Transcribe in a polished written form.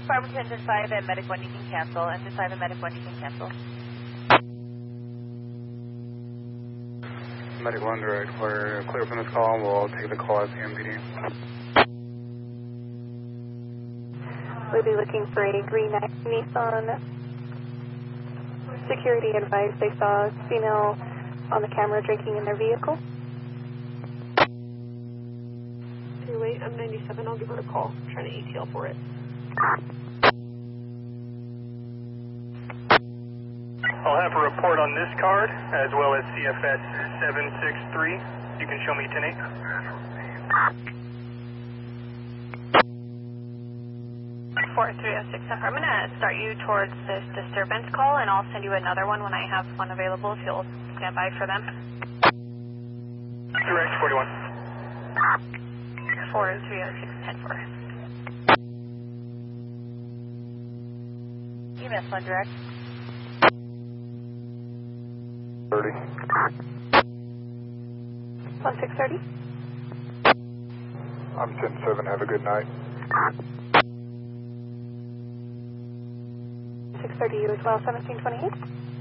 Farmington to 5 and Medic 1 you can cancel, and to 5 and Medic 1 you can cancel. Medic 1 direct, we're clear from this call, we'll take the call at the MPD. We'll be looking for a green Nissan. Security advised they saw a female on the camera drinking in their vehicle. Hey, wait, I'm 97, I'll give her a call. I'm trying to ETL for it. I'll have a report on this card, as well as CFS 763. You can show me 10-8. 4306, I'm going to start you towards this disturbance call, and I'll send you another one when I have one available, if you'll stand by for them. Direct 41. 4306, 10-4. EMS 1 direct. 30. 1630. I'm 10-7, have a good night. 630 you as well, 1728.